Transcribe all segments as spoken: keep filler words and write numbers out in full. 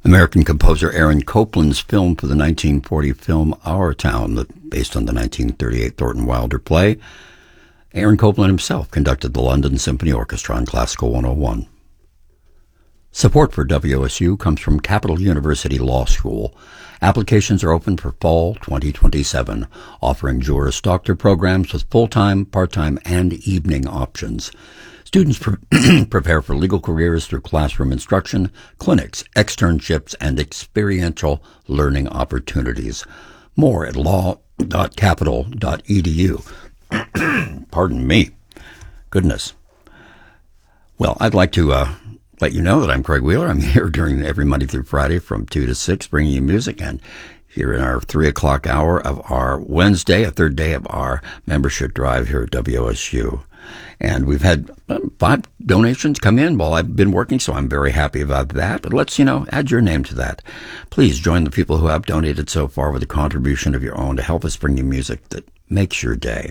American composer Aaron Copland's film for the nineteen forty film Our Town, based on the nineteen thirty-eight Thornton Wilder play. Aaron Copland himself conducted the London Symphony Orchestra on Classical one oh one. Support for W O S U comes from Capital University Law School. Applications are open for fall twenty twenty-seven, offering Juris Doctor programs with full-time, part-time, and evening options. Students pre- prepare for legal careers through classroom instruction, clinics, externships, and experiential learning opportunities. More at law dot capital dot e d u. Pardon me. Goodness. Well, I'd like to uh, let you know that I'm Craig Wheeler. I'm here during every Monday through Friday from two to six, bringing you music, and here in our three o'clock hour of our Wednesday, a third day of our membership drive here at W O S U. And we've had five donations come in while I've been working, so I'm very happy about that. But let's, you know, add your name to that. Please join the people who have donated so far with a contribution of your own to help us bring you music that makes your day.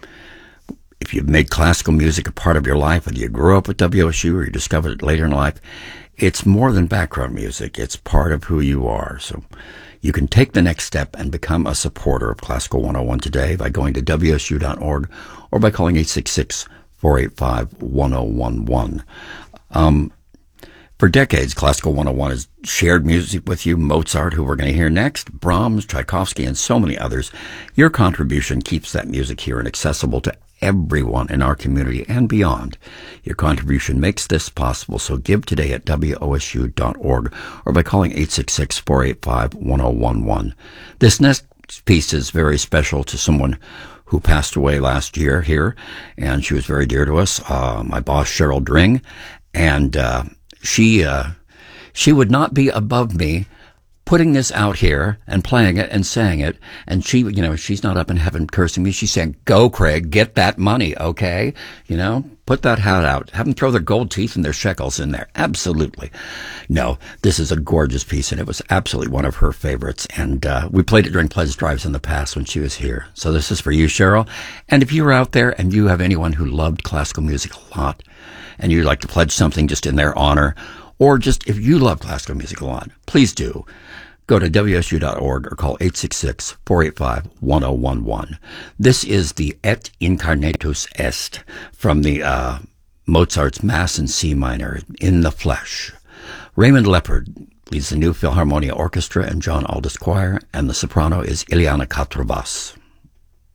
If you've made classical music a part of your life, whether you grew up with W O S U or you discovered it later in life, it's more than background music. It's part of who you are. So you can take the next step and become a supporter of Classical one oh one today by going to W S U dot org or by calling eight six six, four eight five, one oh one one. Um, for decades, Classical one oh one has shared music with you, Mozart, who we're going to hear next, Brahms, Tchaikovsky, and so many others. Your contribution keeps that music here and accessible to everyone in our community and beyond. Your contribution makes this possible, so give today at W O S U dot org or by calling eight six six, four eight five, one oh one one. This next piece is very special to someone who passed away last year here, and she was very dear to us, uh, my boss, Cheryl Dring, and uh, she uh, she would not be above me putting this out here and playing it and saying it, and she, you know, she's not up in heaven cursing me. She's saying, go, Craig, get that money, okay? You know, put that hat out. Have them throw their gold teeth and their shekels in there. Absolutely. No, this is a gorgeous piece, and it was absolutely one of her favorites, and uh, we played it during pledge drives in the past when she was here. So this is for you, Cheryl. And if you're out there and you have anyone who loved classical music a lot, and you'd like to pledge something just in their honor, or just if you love classical music a lot, please do. Go to W S U dot org or call eight six six, four eight five, one oh one one. This is the Et Incarnatus Est from the uh, Mozart's Mass in C minor, In the Flesh. Raymond Leppard leads the New Philharmonia Orchestra and John Aldous Choir, and the soprano is Ileana Katrovas.